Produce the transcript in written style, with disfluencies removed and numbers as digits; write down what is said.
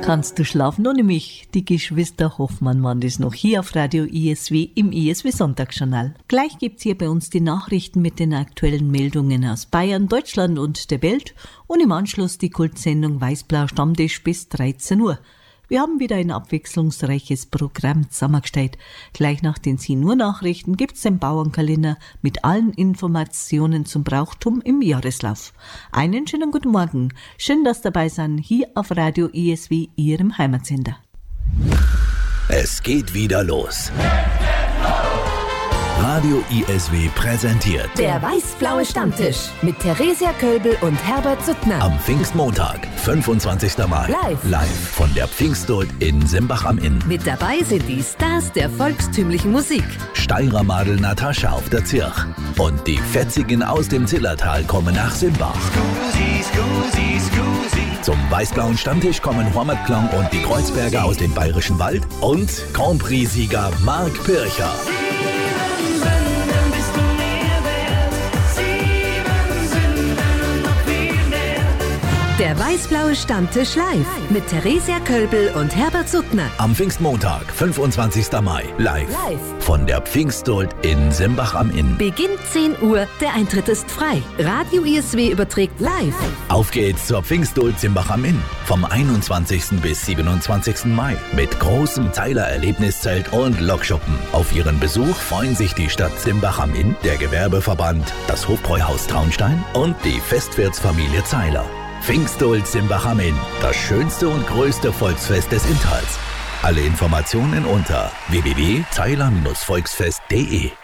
Kannst du schlafen ohne mich? Die Geschwister Hoffmann waren das noch hier auf Radio ISW im ISW Sonntagsjournal. Gleich gibt's hier bei uns die Nachrichten mit den aktuellen Meldungen aus Bayern, Deutschland und der Welt und im Anschluss die Kultsendung Weiß-Blau Stammtisch bis 13 Uhr. Wir haben wieder ein abwechslungsreiches Programm zusammengestellt. Gleich nach den 10 Uhr Nachrichten gibt's den Bauernkalender mit allen Informationen zum Brauchtum im Jahreslauf. Einen schönen guten Morgen. Schön, dass dabei sind hier auf Radio ISW, Ihrem Heimatsender. Es geht wieder los. Radio ISW präsentiert der Weiß-Blaue Stammtisch mit Theresia Kölbel und Herbert Suttner. Am Pfingstmontag, 25. Mai. Live von der Pfingsthut in Simbach am Inn. Mit dabei sind die Stars der volkstümlichen Musik. Steirer Madel Natascha auf der Zirch. Und die Fetzigen aus dem Zillertal kommen nach Simbach. Zum Weiß-Blauen Stammtisch kommen Hormat Klang und die Kreuzberger aus dem Bayerischen Wald und Grand Prix-Sieger Mark Pircher. Der Weiß-Blaue Stammtisch live mit Theresia Kölbel und Herbert Suttner. Am Pfingstmontag, 25. Mai. Live. Von der Pfingsthut in Simbach am Inn. Beginnt 10 Uhr, der Eintritt ist frei. Radio ISW überträgt live. Auf geht's zur Pfingsthut Simbach am Inn. Vom 21. bis 27. Mai. Mit großem Zeiler-Erlebniszelt und Lokschuppen. Auf ihren Besuch freuen sich die Stadt Simbach am Inn, der Gewerbeverband, das Hofbräuhaus Traunstein und die Festwirtsfamilie Zeiler. Pfingsthut Simbach am Inn, das schönste und größte Volksfest des Inntals. Alle Informationen unter www.zeiler-volksfest.de.